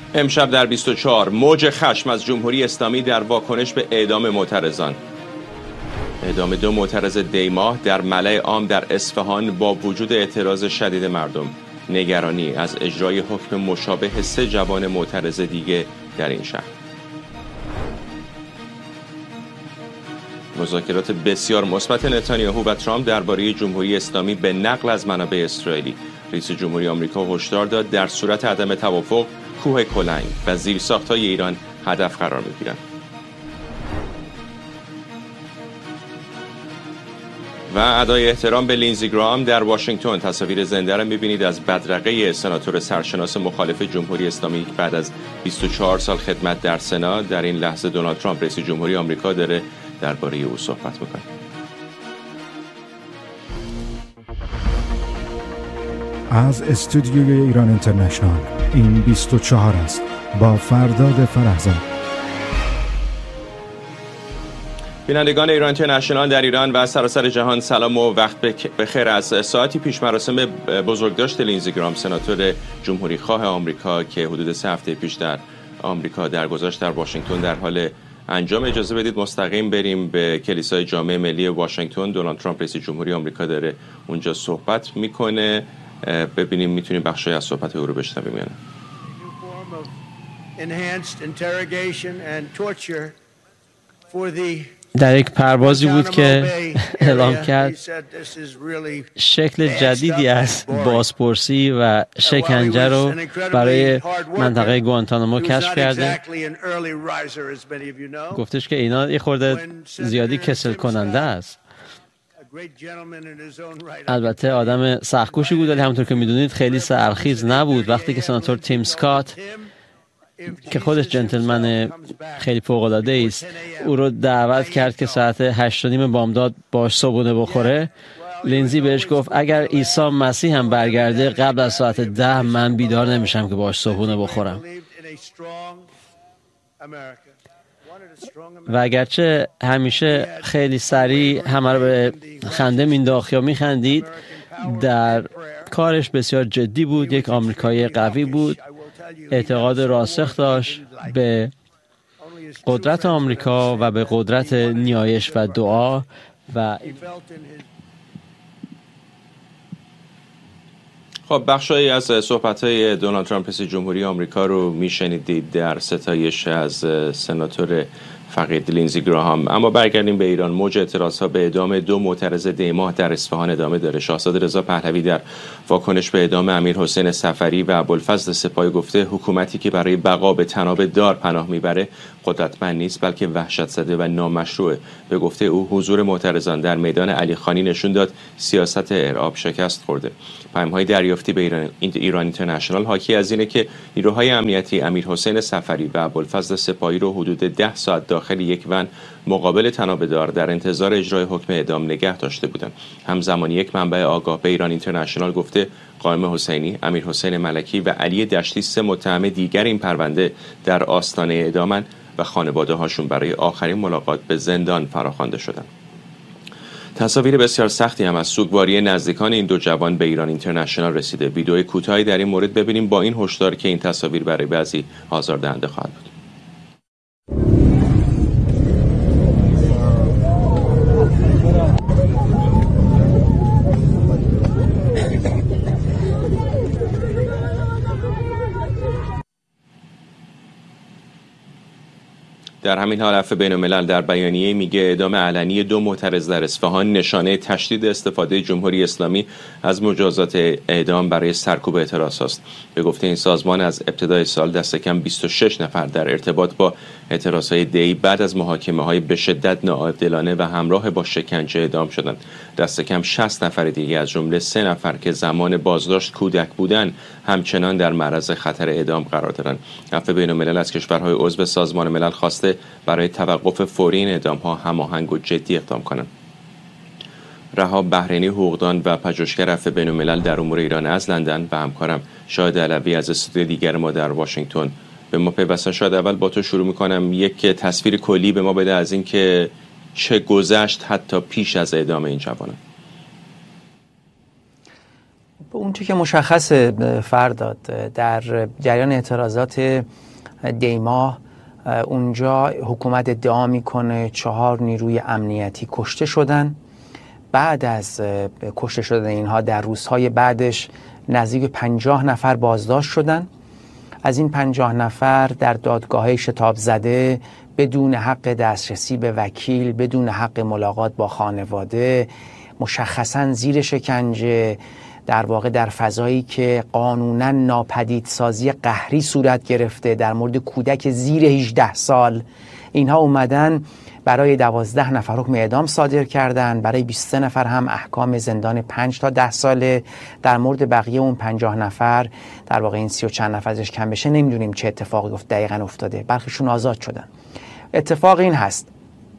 امشب در 24 موج خشم از جمهوری اسلامی در واکنش به اعدام معترضان. اعدام 2 معترض دیماه در ملأ عام در اصفهان با وجود اعتراض شدید مردم. نگرانی از اجرای حکم مشابه 3 جوان معترض دیگه در این شهر. مذاکرات بسیار مثبت نتانیاهو و ترامپ درباره جمهوری اسلامی به نقل از منابع اسرائیلی. رئیس جمهوری آمریکا هشدار داد در صورت عدم توافق کوه کلنگ و زیرساخت‌های ایران هدف قرار می‌گیرند. و ادای احترام به لینزی گراهام در واشنگتن. تصاویر زنده را می‌بینید از بدرقه سناتور سرشناس مخالف جمهوری اسلامی که بعد از 24 سال خدمت در سنا در این لحظه دونالد ترامپ رئیس جمهوری آمریکا داره درباره او صحبت می‌کنه. از استودیوی ایران اینترنشنال این 24 است با فرداد فرحزاد. بینندگان ایران اینترنشنال در ایران و سراسر جهان سلام و وقت بخیر. از ساعتی پیش مراسم بزرگداشت لینزی گراهام سناتور جمهوری خواه آمریکا که حدود 3 هفته پیش در آمریکا درگذشت در واشنگتن در حال انجام. اجازه بدید مستقیم بریم به کلیسای جامع ملی واشنگتن. دونالد ترامپ رئیس جمهوری آمریکا داره اونجا صحبت میکنه. ببینیم میتونیم بخشی از صحبت او رو بشنویم یا نه. در یک پروازی بود که اعلام کرد شکل جدیدی از بازپرسی و شکنجه رو برای منطقه گوانتانامو کشف کرده. گفتش که اینا یه خورده زیادی کسل کننده است. البته آدم سخت‌کوشی بود ولی همونطور که میدونید خیلی سرخیز نبود. وقتی که سناتور تیم اسکات که خودش جنتلمن خیلی فوق‌العاده است او رو دعوت کرد که ساعت 8:30 بامداد باش صبحونه بخوره، لینزی بهش گفت اگر عیسی مسیح هم برگرده قبل از ساعت 10 من بیدار نمیشم که باش صبحونه بخورم. و اگرچه همیشه خیلی سریع همه رو به خنده مینداخت یا میخندید، در کارش بسیار جدی بود. یک آمریکایی قوی بود، اعتقاد راسخ داشت به قدرت آمریکا و به قدرت نیایش و دعا و خب بخشی از صحبت‌های دونالد ترامپ رئیس جمهوری آمریکا رو میشنیدید در ستایش از سناتور فقید لینزی گراهام. اما برگردیم به ایران. موج اعتراض‌ها به اعدام 2 معترض دیماه در اصفهان ادامه داره. شاهزاده رضا پهلوی در واکنش به اعدام امیرحسین صفری و ابوالفضل سپاهی گفته حکومتی که برای بقا به تناب دار پناه میبره قدرتمند نیست بلکه وحشت زده و نامشروعه. به گفته او حضور معترضان در میدان علی خانی نشون داد سیاست ارعاب شکست خورده. پیام‌های دریافتی به ایران اینترنشنال حاکی از اینه که نیروهای امنیتی امیرحسین صفری و ابوالفضل سپاهی رو حدود 10 ساعت داخل یک ون مقابل تناب دار در انتظار اجرای حکم اعدام نگه داشته بودند. همزمان یک منبع آگاه به ایران اینترنشنال گفته قائم حسینی، امیرحسین ملکی و علی دشتی 3 متهم دیگر این پرونده در آستانه اعدامند و خانواده هاشون برای آخرین ملاقات به زندان فراخوانده شدند. تصاویر بسیار سختی هم از سوگواری نزدیکان این 2 جوان به ایران اینترنشنال رسیده. ویدیوی کوتاهی در این مورد ببینیم با این هشدار که این تصاویر برای بعضی آزاردهنده خواهد بود. در همین حال عفو بین‌الملل در بیانیه میگه اعدام علنی 2 معترض در اصفهان نشانه تشدید استفاده جمهوری اسلامی از مجازات اعدام برای سرکوب اعتراض است. به گفته این سازمان از ابتدای سال دست کم 26 نفر در ارتباط با اعتراضهای دی بعد از محاکمه‌های به شدت ناعادلانه و همراه با شکنجه اعدام شدند. دست کم 60 نفر دیگه از جمله 3 نفر که زمان بازداشت کودک بودند همچنان در معرض خطر اعدام قرار دارند. عفو بین‌الملل از کشورهای عضو سازمان ملل خواسته برای توقف فوری این اعدام‌ها هماهنگ و جدی اقدام کنند. رهاب بحرینی حقوقدان و پژوهشگر عفو بین‌الملل در امور ایران از لندن و همکارم شاهد علوی از استودیو دیگر ما در واشنگتن به ما پیوستن. شاید اول با تو شروع می‌کنم، یک تصویر کلی به ما بده از این که چه گذشت حتی پیش از اعدام این جوانان. اونچه که مشخص فرداد در جریان اعتراضات دیماه، اونجا حکومت ادعا میکنه 4 نیروی امنیتی کشته شدن. بعد از کشته شدن اینها در روزهای بعدش نزدیک 50 نفر بازداشت شدن. از این 50 نفر در دادگاه‌های شتاب زده، بدون حق دسترسی به وکیل، بدون حق ملاقات با خانواده، مشخصاً زیر شکنجه، در واقع در فضایی که قانوناً ناپدیدسازی قهری صورت گرفته در مورد کودک زیر 18 سال، اینها اومدن برای 12 نفر حکم اعدام صادر کردن، برای 23 نفر هم احکام زندان 5 تا 10 ساله. در مورد بقیه اون 50 نفر، در واقع این 30 و چند نفر ازش کم بشه، نمیدونیم چه اتفاقی دقیقاً افتاده. برخیشون آزاد شدن. اتفاق این هست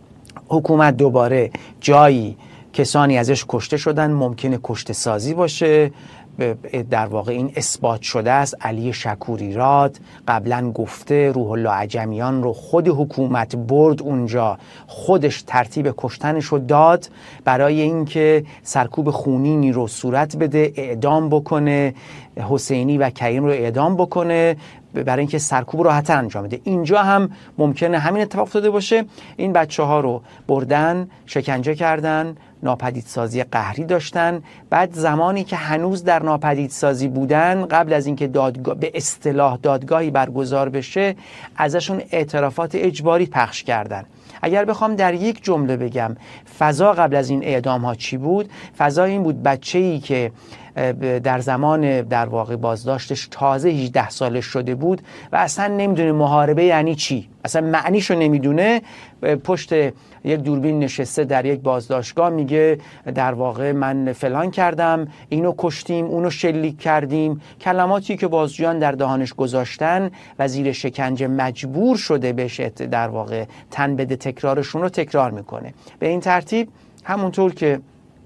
حکومت دوباره جایی کسانی ازش کشته شدن، ممکنه کشته سازی باشه، در واقع این اثبات شده است. علی شکوری راد قبلا گفته روح الله عجمیان رو خود حکومت برد اونجا، خودش ترتیب کشتنش رو داد برای اینکه سرکوب خونینی رو صورت بده، اعدام بکنه، حسینی و کریم رو اعدام بکنه برای اینکه سرکوب راحت انجام بده. اینجا هم ممکنه همین اتفاق افتاده باشه. این بچه‌ها رو بردن، شکنجه کردن، ناپدیدسازی قهری داشتن. بعد زمانی که هنوز در ناپدیدسازی بودن، قبل از اینکه به اصطلاح دادگاهی برگزار بشه، ازشون اعترافات اجباری پخش کردن. اگر بخوام در یک جمله بگم فضا قبل از این اعدام ها چی بود، فضا این بود بچه‌ای که در زمان در واقع بازداشتش تازه 18 سالش شده بود و اصلا نمیدونه محاربه یعنی چی، اصلا معنیشو نمیدونه، پشت یک دوربین نشسته در یک بازداشتگاه میگه در واقع من فلان کردم، اینو کشتیم، اونو شلیک کردیم، کلماتی که بازجویان در دهانش گذاشتن و زیر شکنجه مجبور شده بشه در واقع تن بده تکرارشون رو تکرار میکنه. به این ترتیب همونطور که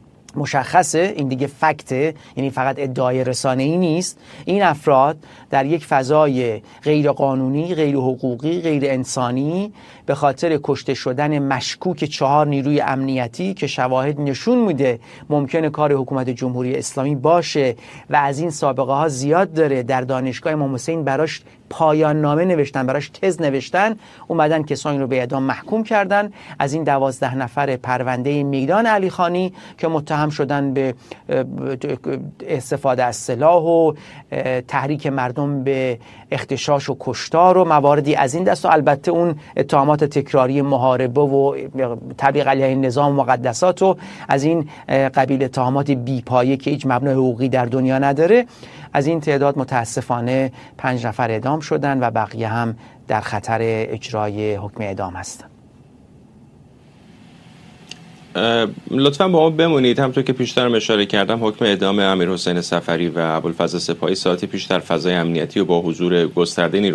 مشخصه، این دیگه فکته، یعنی فقط ادعای رسانه‌ای نیست، این افراد در یک فضای غیر قانونی، غیر حقوقی، غیر انسانی به خاطر کشته شدن مشکوک 4 نیروی امنیتی که شواهد نشون میده ممکنه کار حکومت جمهوری اسلامی باشه و از این سابقه ها زیاد داره، در دانشگاه امام حسین براش پایان نامه نوشتن، براش تز نوشتن، اومدن کسانی رو به اعدام محکوم کردن. از این 12 نفر پرونده میدان علی خانی که متهم شدن به استفاده از سلاح و تحریک مردم به اغتشاش و کشتار و مواردی از این دست، و البته اون اتهامات تکراری محاربه و تبلیغ علیه نظام مقدسات و از این قبیل اتهامات بی‌پایه که هیچ مبنای حقوقی در دنیا نداره، از این تعداد متاسفانه 5 نفر اعدام شدن و بقیه هم در خطر اجرای حکم اعدام هستند. لطفاً با ما بمونید. همونطور که پیشتر اشاره کردم، حکم اعدام امیرحسین صفری و ابوالفضل سپاهی ساعتی پیش در فضای امنیتی و با حضور گسترده